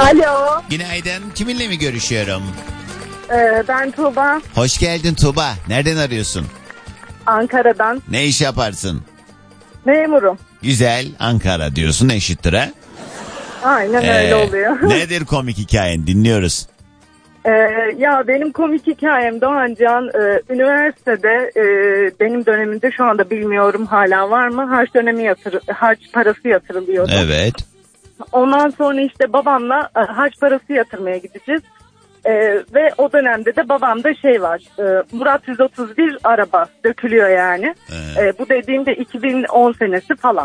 Alo. Günaydın. Kiminle mi görüşüyorum? Ben Tuğba. Hoş geldin Tuğba. Nereden arıyorsun? Ankara'dan. Ne iş yaparsın? Memurum. Güzel. Ankara diyorsun, eşittir ha? Aynen öyle oluyor. Nedir komik hikayen? Dinliyoruz. Ya benim komik hikayem Doğancan, üniversitede benim dönemimde, şu anda bilmiyorum hala var mı, harç parası yatırılıyordu. Evet. Ondan sonra işte babamla harç parası yatırmaya gideceğiz. Ve o dönemde de babamda şey var, Murat 131 araba dökülüyor yani. Bu dediğimde 2010 senesi falan.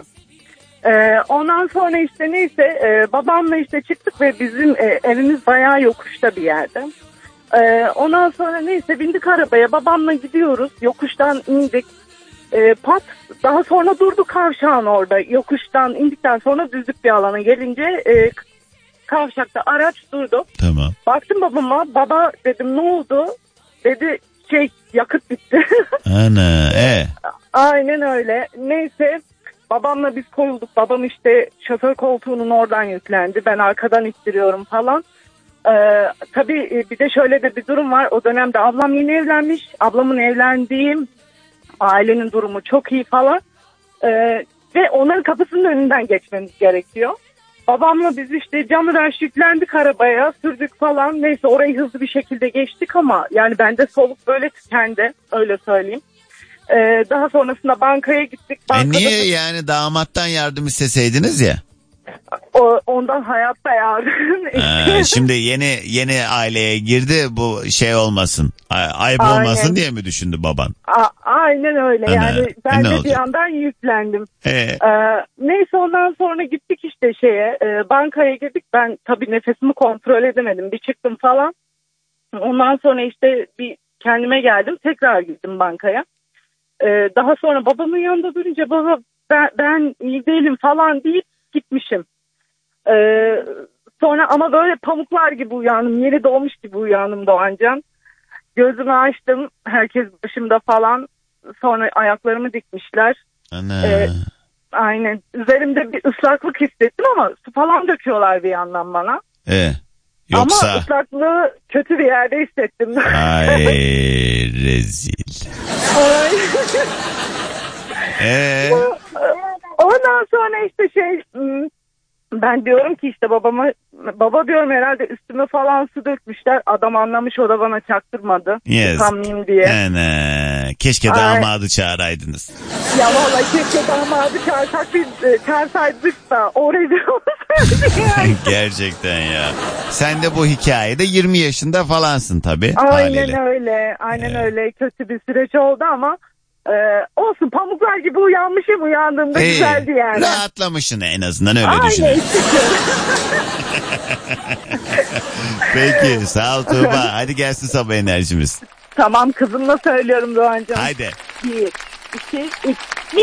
Ondan sonra işte neyse, babamla işte çıktık ve bizim evimiz bayağı yokuşta bir yerde. Ondan sonra neyse bindik arabaya, babamla gidiyoruz, yokuştan indik. Pat, daha sonra durdu kavşağın orada, yokuştan indikten sonra düzlük bir alana gelince kavşakta araç durdu. Tamam. Baktım babama, baba dedim ne oldu? Dedi yakıt bitti. Ana Aynen öyle. Neyse babamla biz koyulduk. Babam işte şoför koltuğunun oradan yüklendi. Ben arkadan ittiriyorum falan. Tabii bir de şöyle de bir durum var. O dönemde ablam yeni evlenmiş. Ablamın evlendiği ailenin durumu çok iyi falan. Ve onların kapısının önünden geçmemiz gerekiyor. Babamla biz işte camdan yüklendik arabaya, sürdük falan. Neyse orayı hızlı bir şekilde geçtik ama yani bende soluk böyle tükendi, öyle söyleyeyim. Daha sonrasında bankaya gittik. Niye yani damattan yardım isteseydiniz ya? Ondan hayatta yardım. Şimdi yeni aileye girdi, bu şey olmasın, ayıp olmasın diye mi düşündü baban? Aynen öyle. Yani ben de bir yandan yüklendim. Neyse ondan sonra gittik işte bankaya girdik. Ben tabii nefesimi kontrol edemedim, bir çıktım falan. Ondan sonra işte bir kendime geldim, tekrar gittim bankaya. Daha sonra babamın yanında durunca baba ben iyi değilim falan deyip gitmişim. Sonra ama böyle pamuklar gibi uyandım. Yeni doğmuş gibi uyandım Doğancan. Gözümü açtım. Herkes başımda falan. Sonra ayaklarımı dikmişler. Ana. Aynen. Üzerimde bir ıslaklık hissettim ama su falan döküyorlar bir yandan bana. Yoksa... Ama ıslaklığı kötü bir yerde hissettim. Ay rezil. Ondan sonra işte ben diyorum ki işte baba diyorum herhalde üstüme falan su dökmüşler. Adam anlamış, o da bana çaktırmadı. Yıkanmayayım diye. Keşke damadı çağıraydınız. Ya vallahi keşke damadı çağırsaydık da oraya olsaydı. Gerçekten ya. Sen de bu hikayede 20 yaşında falansın tabii. Aynen öyle. Aynen öyle. Kötü bir süreç oldu ama olsun, pamuklar gibi uyandığımda güzeldi yani. Rahatlamışsın en azından, öyle düşünüyorum. Peki sağ ol Tuğba. Hadi gelsin sabah enerjimiz. Tamam, kızımla söylüyorum Doğancan. Haydi. 1, 2, 3.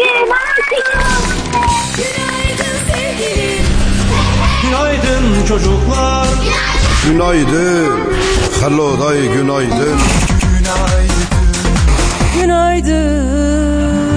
Günaydın sevgilim. Günaydın çocuklar. Günaydın. Hello day, günaydın. Günaydın.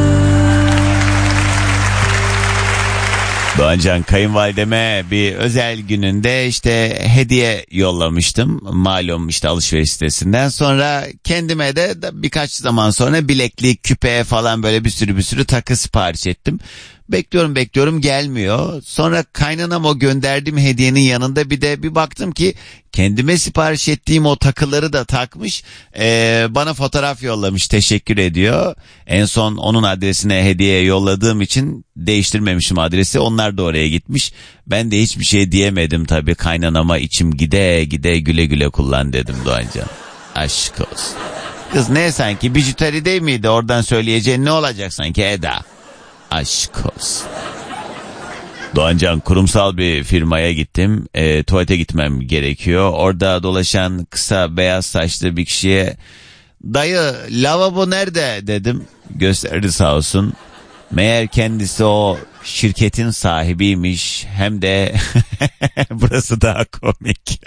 Doğancan, kayınvalideme bir özel gününde işte hediye yollamıştım. Malum işte alışveriş sitesinden. Sonra kendime de birkaç zaman sonra bileklik, küpe falan böyle bir sürü takı sipariş ettim. Bekliyorum gelmiyor. Sonra kaynanam o gönderdiğim hediyenin yanında bir baktım ki kendime sipariş ettiğim o takıları da takmış. Bana fotoğraf yollamış, teşekkür ediyor. En son onun adresine hediye yolladığım için değiştirmemişim adresi. Onlar da oraya gitmiş. Ben de hiçbir şey diyemedim tabii kaynanama, içim gide güle güle kullan dedim Doğancan. Aşk olsun. Kız ne sanki bijuteri değil miydi, oradan söyleyeceğin ne olacak sanki Eda? Aşk olsun. Doğancan, kurumsal bir firmaya gittim. Tuvalete gitmem gerekiyor. Orada dolaşan kısa beyaz saçlı bir kişiye dayı lavabo nerede dedim. Gösterdi sağ olsun. Meğer kendisi o şirketin sahibiymiş. Hem de burası daha komik.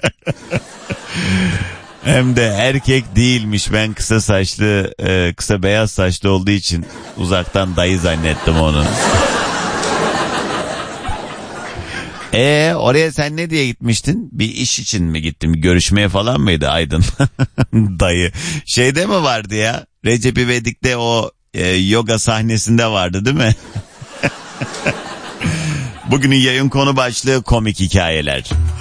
Hem de erkek değilmiş. Ben kısa beyaz saçlı olduğu için uzaktan dayı zannettim onu. Oraya sen ne diye gitmiştin? Bir iş için mi gittin? Görüşmeye falan mıydı Aydın? Dayı. Şeyde mi vardı ya? Recep İvedik'te o yoga sahnesinde vardı değil mi? Bugünün yayın konu başlığı komik hikayeler.